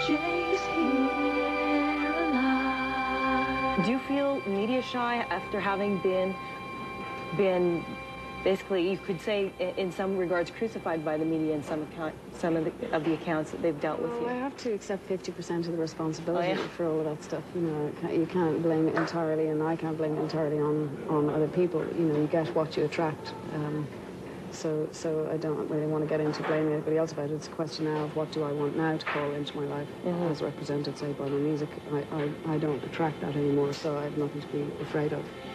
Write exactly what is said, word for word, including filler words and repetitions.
Jay's here alive. Do you feel media shy after having been, been basically, you could say, in some regards, crucified by the media in some account, some of the, of the accounts that they've dealt with well, you? I have to accept fifty percent of the responsibility oh, yeah. for all of that stuff. You know, you can't blame it entirely, and I can't blame it entirely on, on other people. You know, you get what you attract. Um, so, so I don't really want to get into blaming anybody else about it. It's a question now of what do I want now to call into my life, mm-hmm. as represented, say, by my music. I, I, I don't attract that anymore, so I have nothing to be afraid of.